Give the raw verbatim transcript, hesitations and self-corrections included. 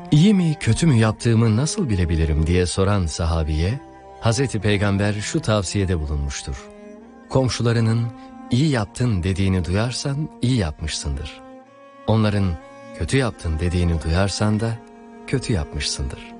İyi mi kötü mü yaptığımı nasıl bilebilirim diye soran sahabiye Hazreti Peygamber şu tavsiyede bulunmuştur. Komşularının iyi yaptın dediğini duyarsan iyi yapmışsındır. Onların kötü yaptın dediğini duyarsan da kötü yapmışsındır.